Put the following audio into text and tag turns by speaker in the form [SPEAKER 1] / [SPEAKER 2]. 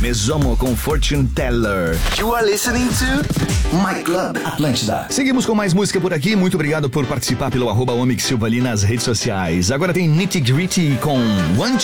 [SPEAKER 1] Mesomo com Fortune Teller.
[SPEAKER 2] You are listening to My Club Atlântida.
[SPEAKER 1] Seguimos com mais música por aqui. Muito obrigado por participar pelo @Omix Silva ali nas redes sociais. Agora tem Nitty Gritty com One